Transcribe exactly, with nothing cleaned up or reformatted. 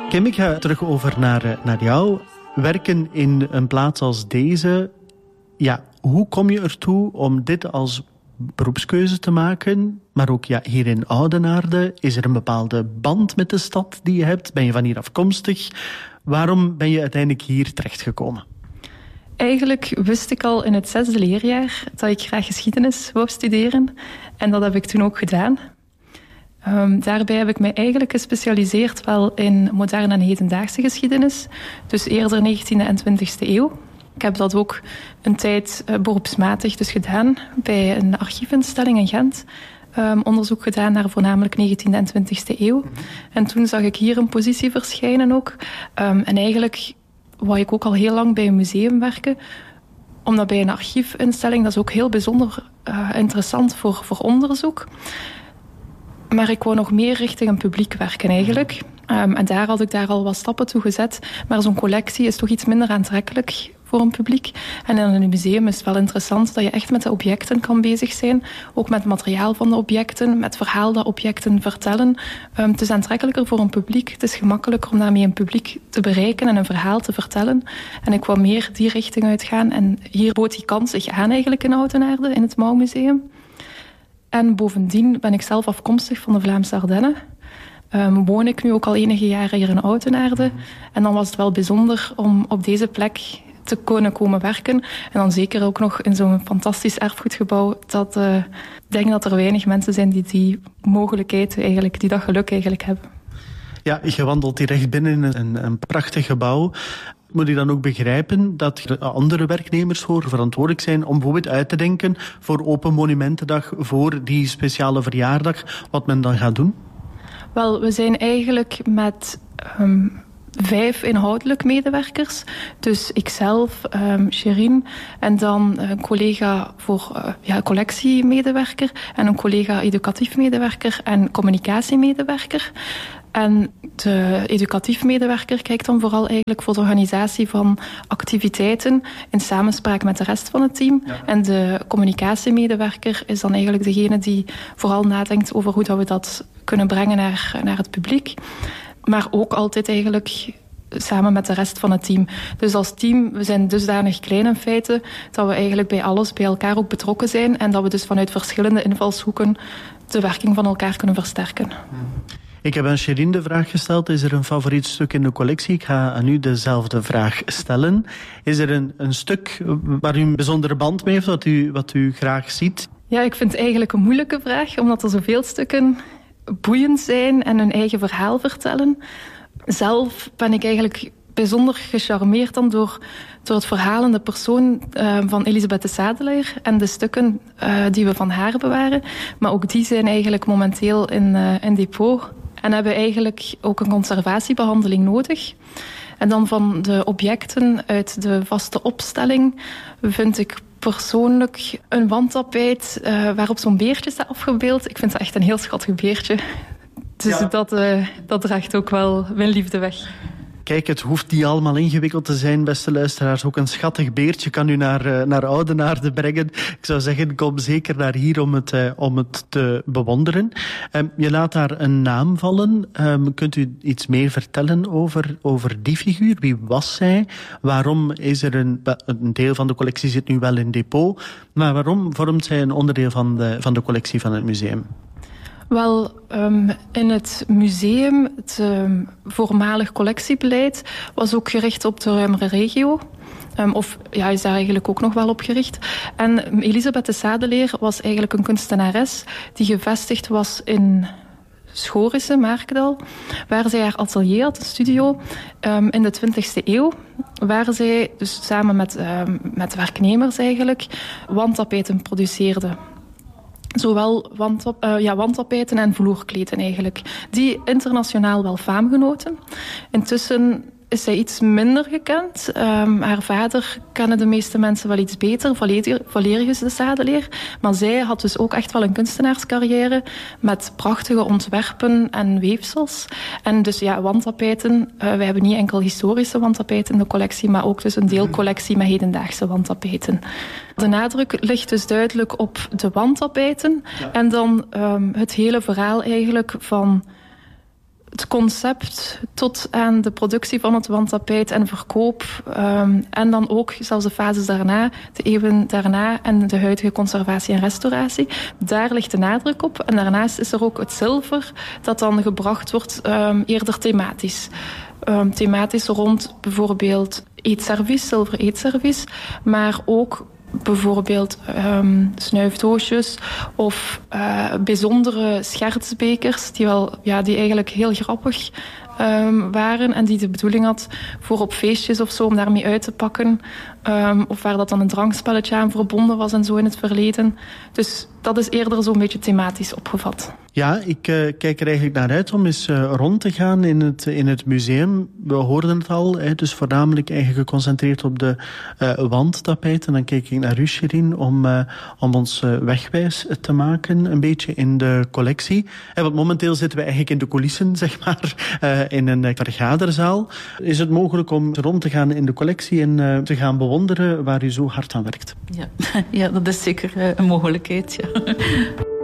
Kim, ik ga terug over naar, naar jou. Werken in een plaats als deze, ja, hoe kom je ertoe om dit als beroepskeuze te maken? Maar ook ja, hier in Oudenaarde, is er een bepaalde band met de stad die je hebt? Ben je van hier afkomstig? Waarom ben je uiteindelijk hier terechtgekomen? Eigenlijk wist ik al in het zesde leerjaar dat ik graag geschiedenis wou studeren. En dat heb ik toen ook gedaan. Um, daarbij heb ik mij eigenlijk gespecialiseerd wel in moderne en hedendaagse geschiedenis. Dus eerder negentiende en twintigste eeuw. Ik heb dat ook een tijd uh, beroepsmatig dus gedaan bij een archiefinstelling in Gent. Um, onderzoek gedaan naar voornamelijk negentiende en twintigste eeuw. En toen zag ik hier een positie verschijnen ook. Um, en eigenlijk wou ik ook al heel lang bij een museum werken. Omdat bij een archiefinstelling, dat is ook heel bijzonder uh, interessant voor, voor onderzoek. Maar ik wou nog meer richting een publiek werken eigenlijk. Um, en daar had ik daar al wat stappen toe gezet. Maar zo'n collectie is toch iets minder aantrekkelijk voor een publiek. En in een museum is het wel interessant dat je echt met de objecten kan bezig zijn. Ook met het materiaal van de objecten, met het verhaal dat objecten vertellen. Um, het is aantrekkelijker voor een publiek. Het is gemakkelijker om daarmee een publiek te bereiken en een verhaal te vertellen. En ik wou meer die richting uitgaan. En hier bood die kans zich aan eigenlijk in Oudenaarde, in het Mouwmuseum. En bovendien ben ik zelf afkomstig van de Vlaamse Ardennen. Um, woon ik nu ook al enige jaren hier in Oudenaarde. En dan was het wel bijzonder om op deze plek te kunnen komen werken. En dan zeker ook nog in zo'n fantastisch erfgoedgebouw. Dat uh, ik denk dat er weinig mensen zijn die die mogelijkheid, eigenlijk, die dat geluk eigenlijk hebben. Ja, je wandelt hier echt binnen in een, een prachtig gebouw. Moet ik dan ook begrijpen dat er andere werknemers voor verantwoordelijk zijn om bijvoorbeeld uit te denken voor Open Monumentendag, voor die speciale verjaardag, wat men dan gaat doen? Wel, we zijn eigenlijk met um, vijf inhoudelijk medewerkers. Dus ikzelf, um, Sherin, en dan een collega voor uh, ja, collectiemedewerker en een collega educatief medewerker en communicatiemedewerker. En de educatief medewerker kijkt dan vooral eigenlijk voor de organisatie van activiteiten in samenspraak met de rest van het team. Ja. En de communicatiemedewerker is dan eigenlijk degene die vooral nadenkt over hoe dat we dat kunnen brengen naar, naar het publiek. Maar ook altijd eigenlijk samen met de rest van het team. Dus als team, we zijn dusdanig klein in feite, dat we eigenlijk bij alles bij elkaar ook betrokken zijn en dat we dus vanuit verschillende invalshoeken de werking van elkaar kunnen versterken. Ik heb aan Sherin de vraag gesteld, is er een favoriet stuk in de collectie? Ik ga aan u dezelfde vraag stellen. Is er een, een stuk waar u een bijzondere band mee heeft, wat u, wat u graag ziet? Ja, ik vind het eigenlijk een moeilijke vraag, omdat er zoveel stukken boeiend zijn en hun eigen verhaal vertellen. Zelf ben ik eigenlijk bijzonder gecharmeerd dan door, door het verhaal en de persoon uh, van Elisabeth de Sadelaer en de stukken uh, die we van haar bewaren. Maar ook die zijn eigenlijk momenteel in, uh, in depot en hebben eigenlijk ook een conservatiebehandeling nodig. En dan van de objecten uit de vaste opstelling vind ik persoonlijk een wandtapijt uh, waarop zo'n beertje staat afgebeeld. Ik vind dat echt een heel schattig beertje. Dus ja. dat, uh, dat draagt ook wel mijn liefde weg. Kijk, het hoeft niet allemaal ingewikkeld te zijn, beste luisteraars. Ook een schattig beertje kan u naar, naar Oudenaarde brengen. Ik zou zeggen, kom zeker naar hier om het, om het te bewonderen. Um, je laat daar een naam vallen. Um, kunt u iets meer vertellen over, over die figuur? Wie was zij? Waarom is er een, een deel van de collectie zit nu wel in depot, maar waarom vormt zij een onderdeel van de, van de collectie van het museum? Wel, um, in het museum, het um, voormalig collectiebeleid, was ook gericht op de ruimere regio. Um, of ja, is daar eigenlijk ook nog wel op gericht. En Elisabeth de Sadelaer was eigenlijk een kunstenares die gevestigd was in Schorissen, Markdal, waar zij haar atelier had, een studio, um, in de twintigste eeuw. Waar zij dus samen met, um, met werknemers eigenlijk wandtapijten produceerde. Zowel wandtap, uh, ja, wandtapijten en vloerkleden eigenlijk. Die internationaal wel faam genoten. Intussen is zij iets minder gekend. Um, haar vader kennen de meeste mensen wel iets beter, Valerius de Sadelaer. Maar zij had dus ook echt wel een kunstenaarscarrière met prachtige ontwerpen en weefsels. En dus ja, wandtapijten. Uh, wij hebben niet enkel historische wandtapijten in de collectie, maar ook dus een deelcollectie met hedendaagse wandtapijten. De nadruk ligt dus duidelijk op de wandtapijten. Ja. En dan um, het hele verhaal eigenlijk van het concept tot aan de productie van het wandtapijt en verkoop. Um, en dan ook zelfs de fases daarna, de eeuwen daarna en de huidige conservatie en restauratie. Daar ligt de nadruk op. En daarnaast is er ook het zilver dat dan gebracht wordt um, eerder thematisch. Um, thematisch rond bijvoorbeeld eetservies, zilveren eetservies, maar ook bijvoorbeeld um, snuifdoosjes of uh, bijzondere schertsbekers die, wel, ja, die eigenlijk heel grappig um, waren en die de bedoeling had voor op feestjes of zo om daarmee uit te pakken. Um, of waar dat dan een drankspelletje aan verbonden was en zo in het verleden. Dus dat is eerder zo'n beetje thematisch opgevat. Ja, ik uh, kijk er eigenlijk naar uit om eens uh, rond te gaan in het, in het museum. We hoorden het al, hè, dus voornamelijk eigenlijk geconcentreerd op de uh, wandtapijten. Dan kijk ik naar u, Shirin, om, uh, om ons uh, wegwijs te maken, een beetje in de collectie. En want momenteel zitten we eigenlijk in de coulissen, zeg maar, uh, in een uh, vergaderzaal. Is het mogelijk om rond te gaan in de collectie en uh, te gaan bewonderen waar u zo hard aan werkt? Ja, ja dat is zeker uh, een mogelijkheid, ja.